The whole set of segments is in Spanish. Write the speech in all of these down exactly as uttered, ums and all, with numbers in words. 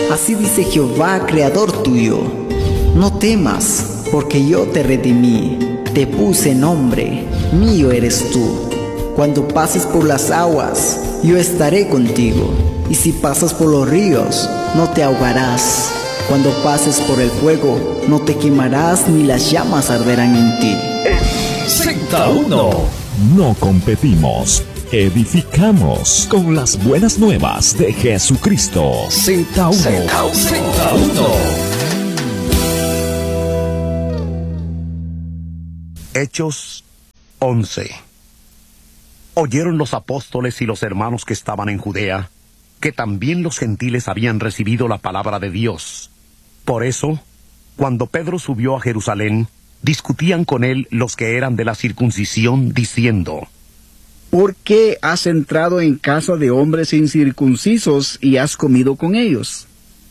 Así dice Jehová, creador tuyo: no temas, porque yo te redimí, te puse nombre, mío eres tú. Cuando pases por las aguas, yo estaré contigo, y si pasas por los ríos, no te ahogarás. Cuando pases por el fuego, no te quemarás, ni las llamas arderán en ti. Z uno. No competimos, edificamos con las buenas nuevas de Jesucristo. Z uno. Z uno. Hechos once. Oyeron los apóstoles y los hermanos que estaban en Judea, que también los gentiles habían recibido la palabra de Dios. Por eso, cuando Pedro subió a Jerusalén, discutían con él los que eran de la circuncisión, diciendo: ¿por qué has entrado en casa de hombres incircuncisos y has comido con ellos?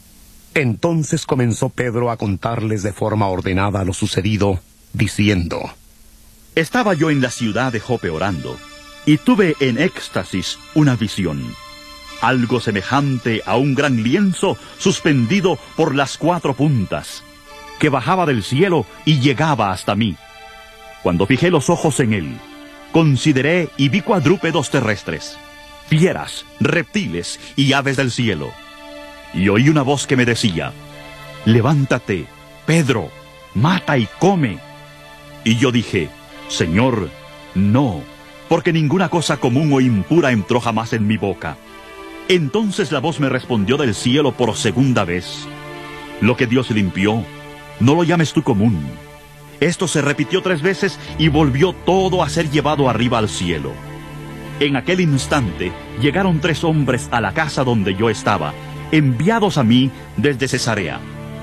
Entonces comenzó Pedro a contarles de forma ordenada lo sucedido, diciendo: estaba yo en la ciudad de Jope orando, y tuve en éxtasis una visión, algo semejante a un gran lienzo suspendido por las cuatro puntas, que bajaba del cielo y llegaba hasta mí. Cuando fijé los ojos en él, consideré y vi cuadrúpedos terrestres, fieras, reptiles y aves del cielo. Y oí una voz que me decía: levántate, Pedro, mata y come. Y yo dije: Señor, no, porque ninguna cosa común o impura entró jamás en mi boca. Entonces la voz me respondió del cielo por segunda vez: lo que Dios limpió, no lo llames tú común. Esto se repitió tres veces y volvió todo a ser llevado arriba al cielo. En aquel instante llegaron tres hombres a la casa donde yo estaba, enviados a mí desde Cesarea.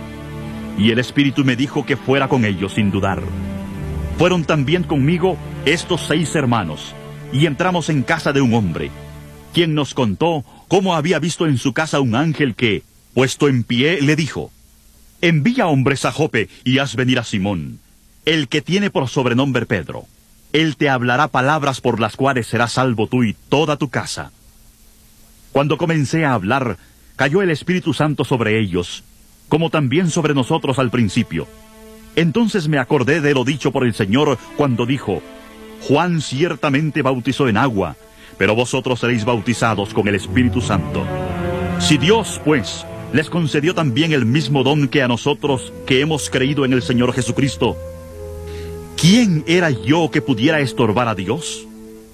Y el Espíritu me dijo que fuera con ellos sin dudar. Fueron también conmigo estos seis hermanos, y entramos en casa de un hombre, quien nos contó cómo había visto en su casa un ángel que, puesto en pie, le dijo: envía hombres a Jope y haz venir a Simón, el que tiene por sobrenombre Pedro. Él te hablará palabras por las cuales serás salvo tú y toda tu casa. Cuando comencé a hablar, cayó el Espíritu Santo sobre ellos, como también sobre nosotros al principio. Entonces me acordé de lo dicho por el Señor cuando dijo: Juan ciertamente bautizó en agua, pero vosotros seréis bautizados con el Espíritu Santo. Si Dios, pues, les concedió también el mismo don que a nosotros que hemos creído en el Señor Jesucristo, ¿quién era yo que pudiera estorbar a Dios?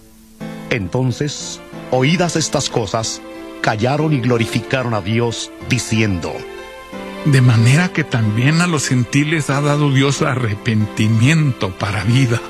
Entonces, oídas estas cosas, callaron y glorificaron a Dios, diciendo: de manera que también a los gentiles ha dado Dios arrepentimiento para vida.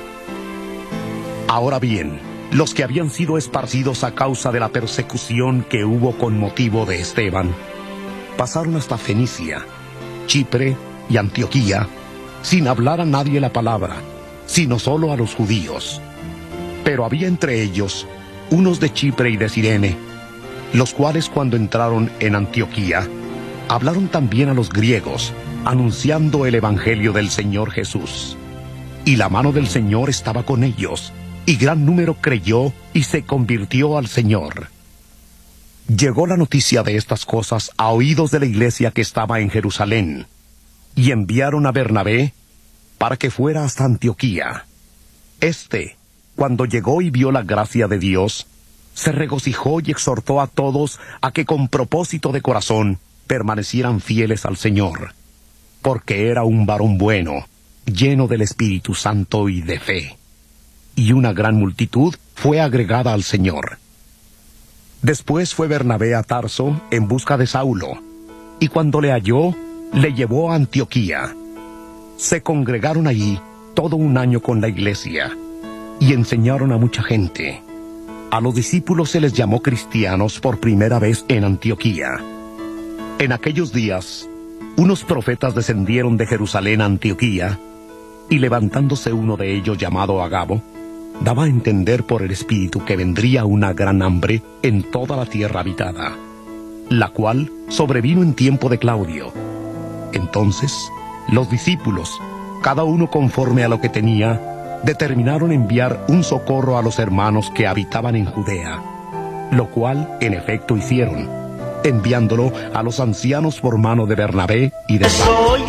Ahora bien, los que habían sido esparcidos a causa de la persecución que hubo con motivo de Esteban, pasaron hasta Fenicia, Chipre y Antioquía, sin hablar a nadie la palabra, sino solo a los judíos. Pero había entre ellos unos de Chipre y de Cirene, los cuales cuando entraron en Antioquía, hablaron también a los griegos, anunciando el evangelio del Señor Jesús. Y la mano del Señor estaba con ellos, y gran número creyó y se convirtió al Señor. Llegó la noticia de estas cosas a oídos de la iglesia que estaba en Jerusalén, y enviaron a Bernabé para que fuera hasta Antioquía. Este, cuando llegó y vio la gracia de Dios, se regocijó y exhortó a todos a que con propósito de corazón permanecieran fieles al Señor, porque era un varón bueno, lleno del Espíritu Santo y de fe. Y una gran multitud fue agregada al Señor. Después fue Bernabé a Tarso en busca de Saulo, y cuando le halló, le llevó a Antioquía. Se congregaron allí todo un año con la iglesia, y enseñaron a mucha gente. A los discípulos se les llamó cristianos por primera vez en Antioquía. En aquellos días, unos profetas descendieron de Jerusalén a Antioquía, y levantándose uno de ellos llamado Agabo, daba a entender por el Espíritu que vendría una gran hambre en toda la tierra habitada, la cual sobrevino en tiempo de Claudio. Entonces, los discípulos, cada uno conforme a lo que tenía, determinaron enviar un socorro a los hermanos que habitaban en Judea, lo cual en efecto hicieron. enviándolo a los ancianos por mano de Bernabé y de Pablo.